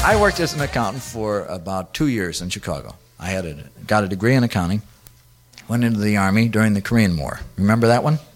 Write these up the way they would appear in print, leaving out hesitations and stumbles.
I worked as an accountant for about 2 years in Chicago. I got a degree in accounting, went into the Army during the Korean War. Remember that one?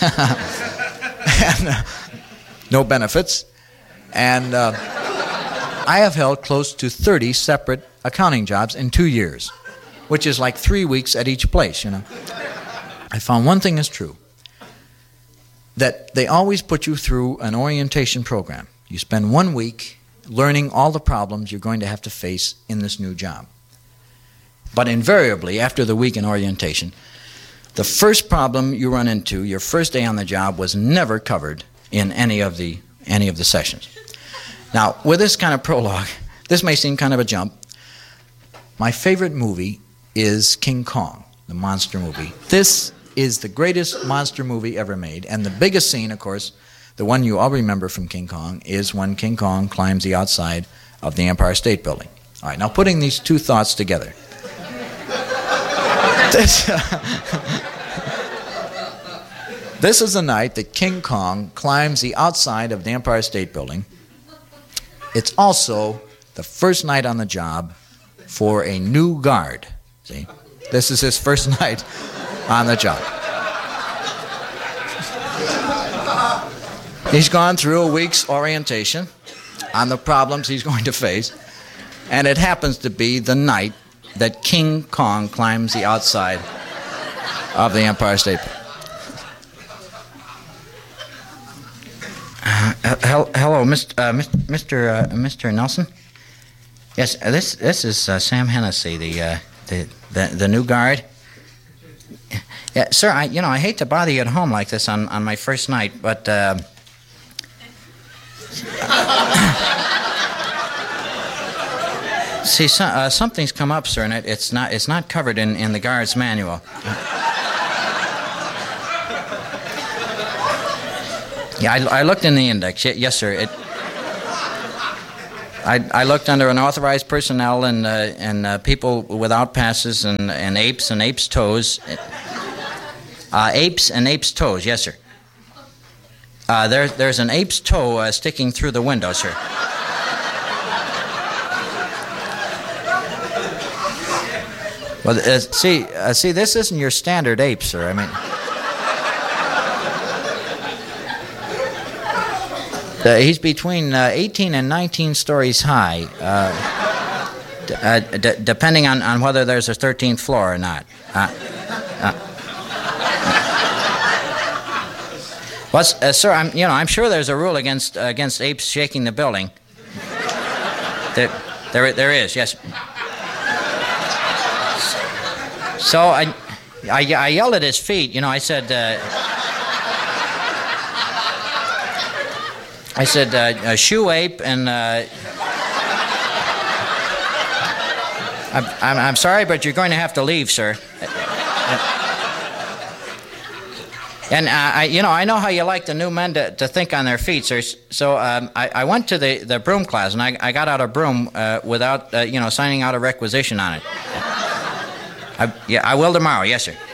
And, no benefits. And I have held close to 30 separate accounting jobs in 2 years, which is like 3 weeks at each place, you know. I found one thing is true, that they always put you through an orientation program. You spend 1 week learning all the problems you're going to have to face in this new job. But invariably, after the week in orientation, the first problem you run into, your first day on the job, was never covered in any of the sessions. Now, with this kind of prologue, this may seem kind of a jump. My favorite movie is King Kong, the monster movie. This is the greatest monster movie ever made, and the biggest scene, of course, the one you all remember from King Kong, is when King Kong climbs the outside of the Empire State Building. All right, now putting these two thoughts together. This is the night that King Kong climbs the outside of the Empire State Building. It's also the first night on the job for a new guard. See? This is his first night on the job. He's gone through a week's orientation on the problems he's going to face, and it happens to be the night that King Kong climbs the outside of the Empire State Building. Hello, Mr. Nelson. Yes, this is Sam Hennessy, the new guard. Yeah, sir. I hate to bother you at home like this on my first night, but see, something's come up, sir, and it's not covered in the guard's manual. Yeah, I looked in the index. Yes, sir. I looked under unauthorized personnel and people without passes and apes and apes' toes. Apes and apes' toes. Yes, sir. There's an ape's toe sticking through the window, sir. Well, see, this isn't your standard ape, sir. I mean. He's between 18 and 19 stories high, depending on whether there's a 13th floor or not. Well, sir, I'm sure there's a rule against apes shaking the building. There is, yes. So I yelled at his feet. I said. Shoe ape, and I'm sorry, but you're going to have to leave, sir. And I know how you like the new men to think on their feet, sir. So I went to the broom class, and I got out a broom without signing out a requisition on it. I will tomorrow, yes, sir.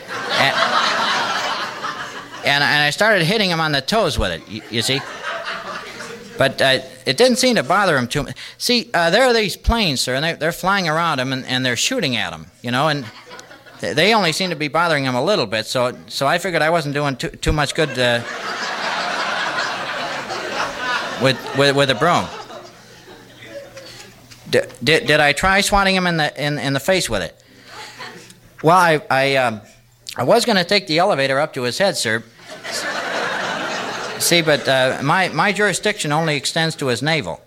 And I started hitting him on the toes with it. You see. But it didn't seem to bother him too much. See, there are these planes, sir, and they're flying around him, and they're shooting at him, and they only seem to be bothering him a little bit. So I figured I wasn't doing too much good with a broom. Did I try swatting him in the face with it? Well, I was going to take the elevator up to his head, sir. See, but my jurisdiction only extends to his navel.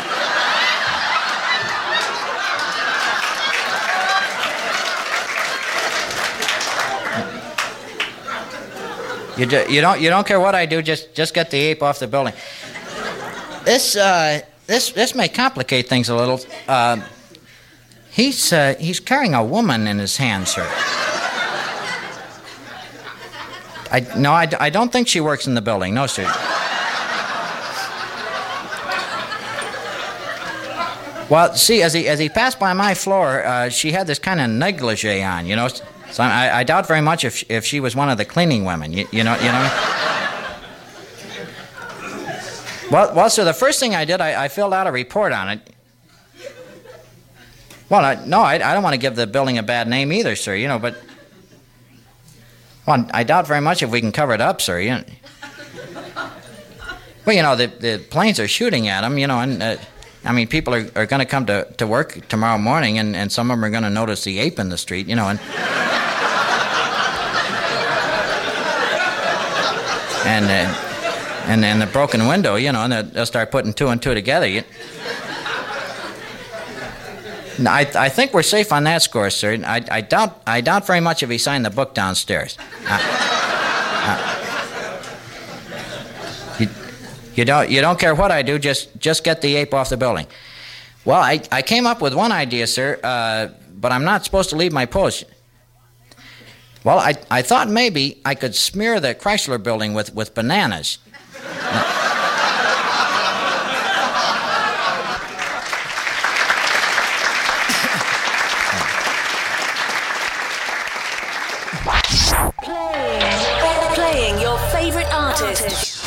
You don't care what I do. Just get the ape off the building. This may complicate things a little. He's carrying a woman in his hand, sir. I don't think she works in the building. No, sir. Well, see, as he passed by my floor, she had this kind of negligee on, So I doubt very much if she was one of the cleaning women. You know. Well, sir, the first thing I did, I filled out a report on it. Well, I don't want to give the building a bad name either, sir, but... Well, I doubt very much if we can cover it up, sir, Well, the planes are shooting at them, and, people are going to come to work tomorrow morning, and some of them are going to notice the ape in the street, and... and the broken window, and they'll start putting two and two together. I think we're safe on that score, sir. I doubt very much if he signed the book downstairs. You don't care what I do. Just get the ape off the building. Well, I came up with one idea, sir, but I'm not supposed to leave my post. Well, I thought maybe I could smear the Chrysler building with bananas. Playing your favorite artist.